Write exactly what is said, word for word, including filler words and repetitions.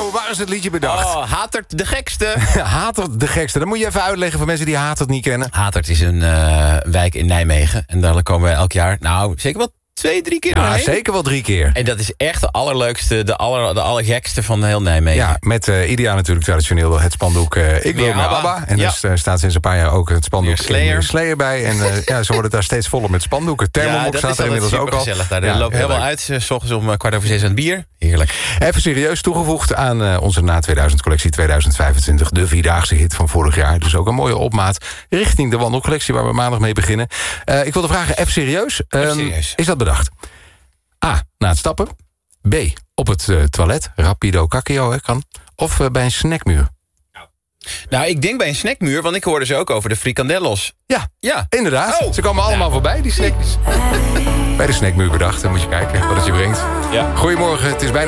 Guido, waar is het liedje bedacht? Oh, Hatert de gekste. Hatert de gekste. Dat moet je even uitleggen voor mensen die Hatert niet kennen. Hatert is een uh, wijk in Nijmegen. En daar komen we elk jaar, nou, zeker wel twee, drie keer Ja, doorheen. zeker wel drie keer. En dat is echt de allerleukste, de, aller, de allergekste van heel Nijmegen. Ja, met uh, ieder jaar natuurlijk traditioneel het spandoek uh, Ik wil Weer naar ABBA. ABBA. En Ja. dus uh, staat sinds een paar jaar ook het spandoek Weer Slayer. in Slayer bij. En uh, ja, ze worden daar steeds voller met spandoeken. Thermomok ja, staat er inmiddels ook al. Gezellig. Daar Ja, lopen heel helemaal leuk. uit, uh, 's ochtends om uh, kwart over zes aan het bier. Heerlijk. Even serieus toegevoegd aan uh, onze na tweeduizend collectie tweeduizend vijfentwintig. De Vierdaagse hit van vorig jaar. Dus ook een mooie opmaat richting de wandelcollectie waar we maandag mee beginnen. Uh, ik wilde vragen, even serieus. Um, Even serieus. Is dat bedacht? A, na het stappen. B, op het uh, toilet. Rapido kakio, hè, kan. Of uh, bij een snackmuur. Nou, ik denk bij een snackmuur, want ik hoorde ze ook over de frikandellos. Ja, Ja. inderdaad. Oh. Ze komen allemaal Nou. voorbij, die snackjes. Bij de snackmuur bedacht, dan moet je kijken wat het je brengt. Ja. Goedemorgen, het is bijna